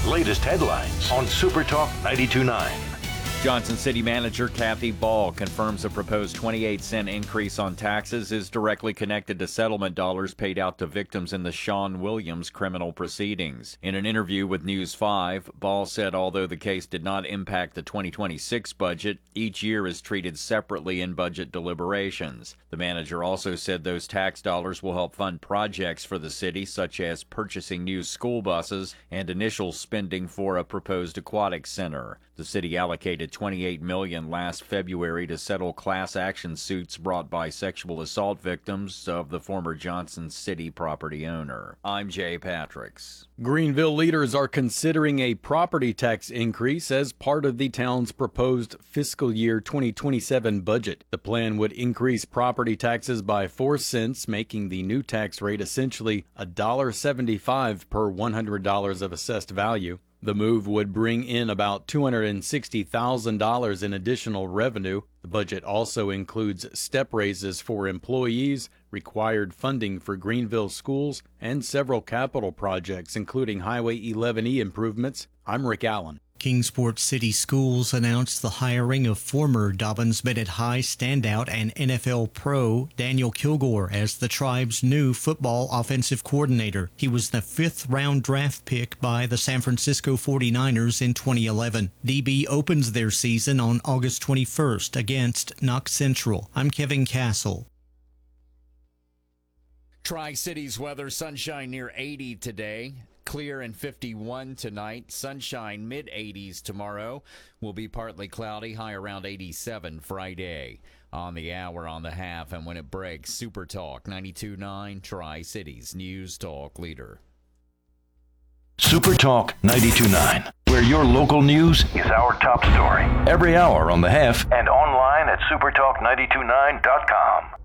latest headlines on Super Talk 92.9. Johnson City Manager Kathy Ball confirms a proposed 28-cent increase on taxes is directly connected to settlement dollars paid out to victims in the Sean Williams criminal proceedings. In an interview with News 5, Ball said although the case did not impact the 2026 budget, each year is treated separately in budget deliberations. The manager also said those tax dollars will help fund projects for the city, such as purchasing new school buses and initial spending for a proposed aquatic center. The city allocated $28 million last February to settle class action suits brought by sexual assault victims of the former Johnson City property owner. I'm Jay Patricks. Greenville leaders are considering a property tax increase as part of the town's proposed fiscal year 2027 budget. The plan would increase property taxes by 4 cents, making the new tax rate essentially $1.75 per $100 of assessed value. The move would bring in about $260,000 in additional revenue. The budget also includes step raises for employees, required funding for Greenville schools, and several capital projects, including Highway 11E improvements. I'm Rick Allen. Kingsport City Schools announced the hiring of former Dobyns-Bennett High standout and NFL pro Daniel Kilgore as the tribe's new football offensive coordinator. He was the 5th-round draft pick by the San Francisco 49ers in 2011. DB opens their season on August 21st against Knox Central. I'm Kevin Castle. Tri-Cities weather, sunshine near 80 today. Clear and 51 tonight. Sunshine mid-80s tomorrow. Will be partly cloudy, high around 87 Friday. On the hour, on the half, and when it breaks, Super Talk 92.9 Tri-Cities News Talk leader. Super Talk 92.9, where your local news is our top story. Every hour on the half and online at supertalk929.com.